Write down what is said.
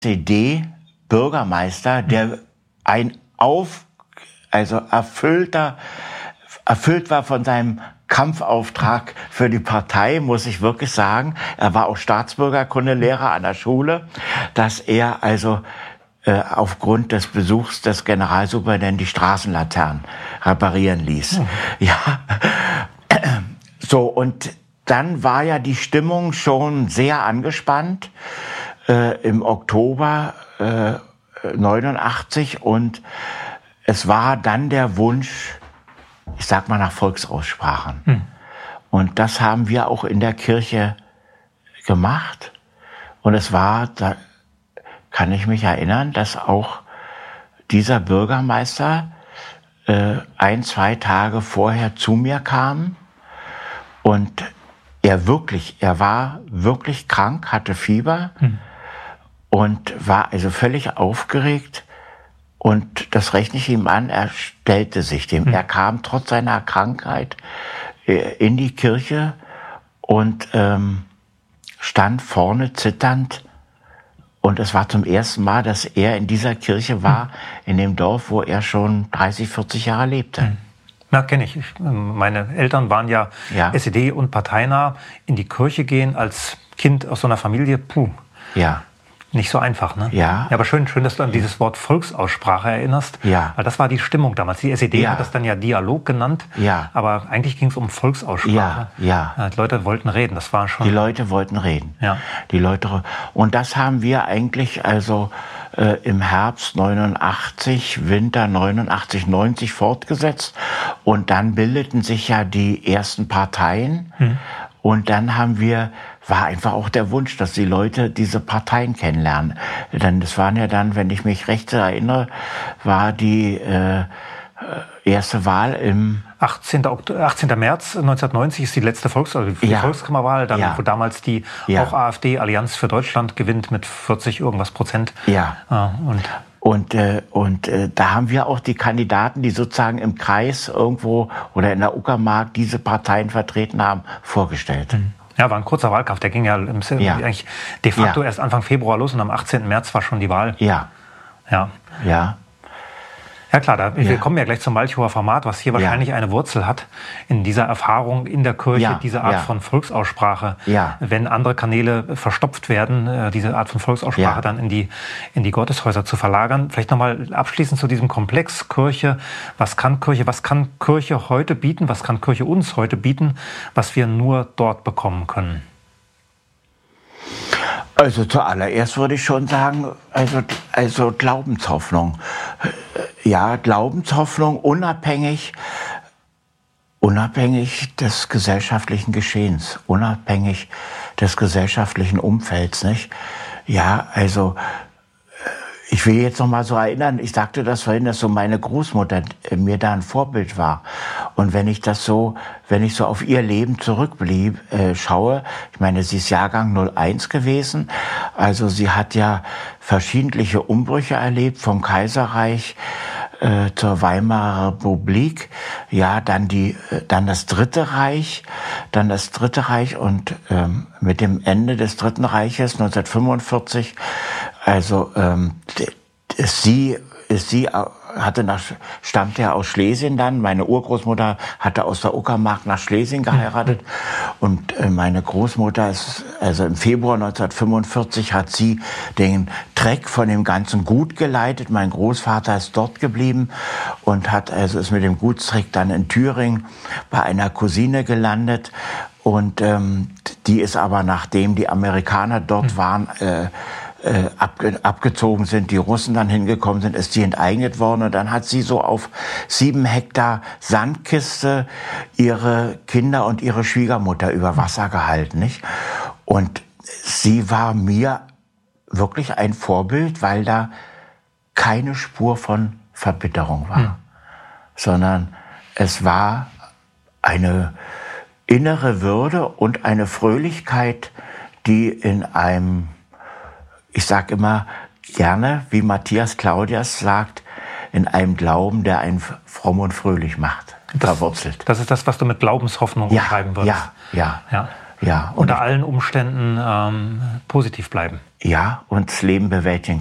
SED-Bürgermeister, der erfüllt war von seinem Kampfauftrag für die Partei, muss ich wirklich sagen. Er war auch Staatsbürgerkundelehrer an der Schule, dass er also aufgrund des Besuchs des Generalsuperintendenten die Straßenlaternen reparieren ließ. Ja, so, und dann war ja die Stimmung schon sehr angespannt im Oktober 89, und es war dann der Wunsch, ich sag mal, nach Volksaussprachen. Und das haben wir auch in der Kirche gemacht. Und es war, da kann ich mich erinnern, dass auch dieser Bürgermeister 1-2 Tage vorher zu mir kam, und er war wirklich krank, hatte Fieber und war also völlig aufgeregt. Und das rechne ich ihm an, er stellte sich dem. Er kam trotz seiner Krankheit in die Kirche und stand vorne zitternd. Und es war zum ersten Mal, dass er in dieser Kirche war, in dem Dorf, wo er schon 30, 40 Jahre lebte. Ja, kenne ich. Meine Eltern waren ja SED und parteinah. In die Kirche gehen als Kind aus so einer Familie, Ja. Nicht so einfach, ne? Ja. Aber schön, dass du an dieses Wort Volksaussprache erinnerst. Ja. Weil das war die Stimmung damals. Die SED hat das dann ja Dialog genannt. Ja. Aber eigentlich ging es um Volksaussprache. Ja. Die Leute wollten reden. Das war schon. Die Leute wollten reden. Ja. Und das haben wir eigentlich also im Herbst 89, Winter 89, 90 fortgesetzt. Und dann bildeten sich ja die ersten Parteien. Und dann war einfach auch der Wunsch, dass die Leute diese Parteien kennenlernen. Denn das waren ja dann, wenn ich mich recht erinnere, war die erste Wahl im 18. März 1990 ist die letzte Volkskammerwahl, wo damals die auch AfD, Allianz für Deutschland, gewinnt mit 40 irgendwas Prozent. Ja. Und da haben wir auch die Kandidaten, die sozusagen im Kreis irgendwo oder in der Uckermark diese Parteien vertreten haben, vorgestellt. Ja, war ein kurzer Wahlkampf. Der ging eigentlich de facto erst Anfang Februar los, und am 18. März war schon die Wahl. Ja klar, wir kommen ja gleich zum Malchower Format, was hier wahrscheinlich eine Wurzel hat in dieser Erfahrung in der Kirche, diese Art von Volksaussprache. Wenn andere Kanäle verstopft werden, diese Art von Volksaussprache dann in die Gotteshäuser zu verlagern. Vielleicht nochmal abschließend zu diesem Komplex Kirche. Was kann Kirche heute bieten? Was kann Kirche uns heute bieten, was wir nur dort bekommen können? Also zuallererst würde ich schon sagen, also Glaubenshoffnung. Ja, Glaubenshoffnung unabhängig des gesellschaftlichen Geschehens, unabhängig des gesellschaftlichen Umfelds, nicht? Ja, also ich will jetzt noch mal so erinnern, ich sagte das vorhin, dass so meine Großmutter mir da ein Vorbild war. Und wenn ich so auf ihr Leben schaue, ich meine, sie ist Jahrgang 01 gewesen, also sie hat ja verschiedentliche Umbrüche erlebt, vom Kaiserreich zur Weimarer Republik, ja, dann das Dritte Reich, und mit dem Ende des Dritten Reiches 1945, also stammte ja aus Schlesien dann. Meine Urgroßmutter hatte aus der Uckermark nach Schlesien geheiratet. Und meine Großmutter also im Februar 1945 hat sie den Treck von dem ganzen Gut geleitet. Mein Großvater ist dort geblieben und ist mit dem Gutstreck dann in Thüringen bei einer Cousine gelandet. Und die ist aber, nachdem die Amerikaner dort waren, abgezogen sind, die Russen dann hingekommen sind, ist sie enteignet worden, und dann hat sie so auf 7 Hektar Sandkiste ihre Kinder und ihre Schwiegermutter über Wasser gehalten, nicht? Und sie war mir wirklich ein Vorbild, weil da keine Spur von Verbitterung war, sondern es war eine innere Würde und eine Fröhlichkeit, die in einem, ich sage immer gerne, wie Matthias Claudias sagt, in einem Glauben, der einen fromm und fröhlich macht, verwurzelt. Das ist das, was du mit Glaubenshoffnung beschreiben würdest. Ja. unter allen Umständen positiv bleiben. Ja, und das Leben bewältigen